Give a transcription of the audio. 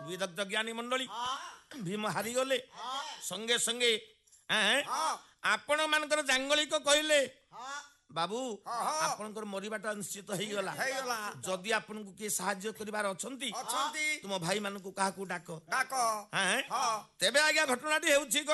ବିଦଗ୍ଧ ଜ୍ଞାନୀ ମଣ୍ଡଳୀ ଭୀମ ହାରିଗଲେ ସଙ୍ଗେ ସଙ୍ଗେ ଆପଣ ମାନଙ୍କର ଜାଙ୍ଗଳିକ କହିଲେ ବାବୁ ଆପଣଙ୍କର ମରିବାଟା ନିଶ୍ଚିତ ହେଇଗଲା ଯଦି ଆପଣଙ୍କୁ କିଏ ସାହାଯ୍ୟ କରିବାର ଅଛନ୍ତି ତୁମ ଭାଇ ମାନଙ୍କୁ କାହାକୁ ଡାକ ତେବେ ଆଜ୍ଞା ଘଟଣାଟି ହେଉଛି